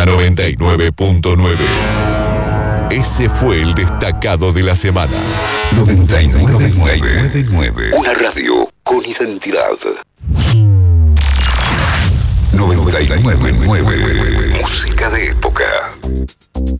99.9. Ese fue el destacado de la semana. 99.9. Una radio con identidad. 99.9. Música de época.